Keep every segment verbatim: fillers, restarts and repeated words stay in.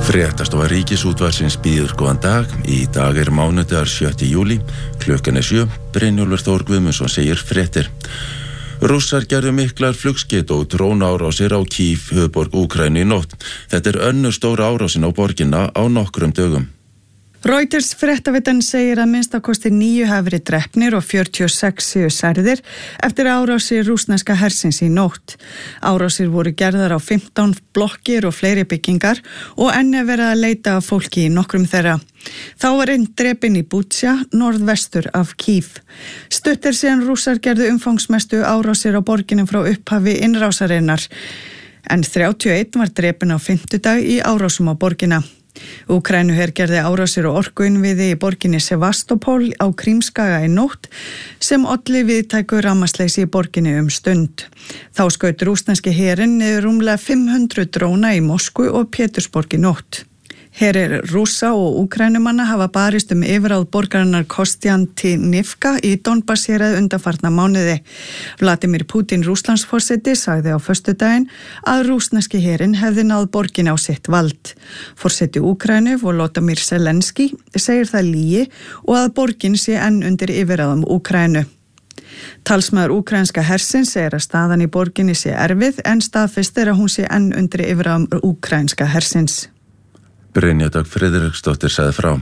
Fréttastofa Ríkisútvarpsins býður góðan dag. Í dag er mánudagur sjötta júlí, klukkan er sjö. Brynjólfur Þór Guðmundsson segir fréttir. Rússar gerðu miklar flugskeyti og drónaárásir á Kyiv, höfuðborg Úkraínu í nótt. Þetta er önnur stóra árásin á borgina á nokkrum dögum. Reuters fréttavitan segir að minnstakosti níu hafi verið drepnir og fjörutíu og sex séu særðir eftir árásir rússneska hersins í nótt. Árásir voru gerðar á fimmtán blokkir og fleiri byggingar og enn er verið að leita af fólki í nokkrum þeirra. Þá var einn drepinn í Butsja, norðvestur af Kyiv. Stutt er síðan Rússar gerðu umfangsmestu árásir á borginum frá upphafi innrásarinnar, en þrjátíu og einn var drepinn á fimmtudag í árásum á borgina. Úkraínuher gerði árásir og orkuinnviði í borginni Sevastopol á Krímskaga í nótt sem olli viðtæku rafmagnsleysi í borginni um stund. Þá skaut rússneski herinn niður rúmlega fimm hundruð dróna í Moskvu og Pétursborg í nótt. Herir Rússa og Úkraínumanna hafa barist um yfirráð borgarinnar Kostiantynivka í Donbass-héraði undanfarna mánuði. Vladimir Putin, Rússlandsforseti, sagði á föstudaginn að rússneski herinn hefði náð borgin á sitt vald. Forseti Úkraínu, Volodymyr Zelenský, segir það lygi og að borgin sé enn undir yfirráðum Úkraínu. Talsmaður úkraínska hersins segir að staðan í borginni sé erfið en staðfest er að hún sé enn undir yfirráðum úkraínska hersins. Brynja Dögg Friðriksdóttir sagði frá.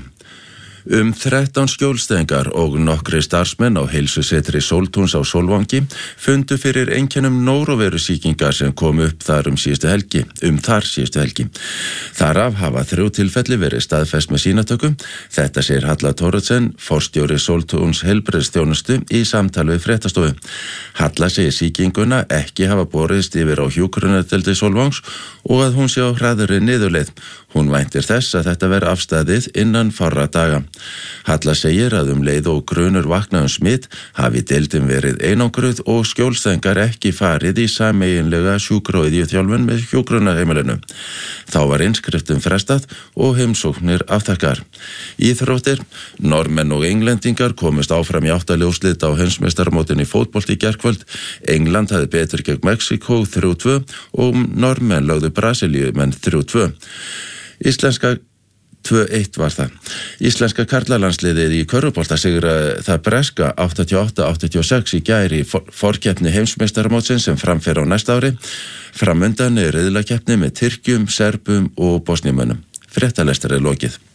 Um þrettán skjólstæðingar og nokkri starfsmenn á heilsusetri Sóltúns á Sólvangi fundu fyrir einkennum nóróverusýkingar sem kom upp þar um síðustu helgi, um þar síðustu helgi. Þaraf hafa þrjú tilfelli verið staðfest með sýnatöku. Þetta segir Halla Thoroddsen, forstjóri Sóltúns heilbrigðisþjónustu í samtali við fréttastofu. Halla segir sýkinguna ekki hafa borist yfir á hjúkrunardeildi Sólvangs og að hún sé á hraðri niðurleið. Hún væntir þess að þetta veri afstæðið innan fárra daga. Halla segir að um leið og grunur vakna um smitt hafi deildin verið einangruð og skjólstæðingar ekki farið í sameiginlega sjúkróiðjuþjálfun með hjúkrunarheimilinu. Þá var innskriftum frestað og heimsóknir aftakar. Íþróttir, Normenn og Englendingar komust áfram í áttaljóslit á heimsmeistaramótinu í fótbolti í gærkvöld. England hafði betur gegn Mexíkó þrjú tvö og Normenn lögðu Brasilíu menn þrjú tvö. Íslenska tvö eitt var það. Íslenska karlalandsliðið í körfubolta sigraði það breska áttatíu og átta áttatíu og sex í gær í for- forkeppni heimsmeistaramótsins sem framfer á næsta ári. Framundan er riðlakeppni með Tyrkjum, Serbum og Bosníumönnum. Fréttalestar er lokið.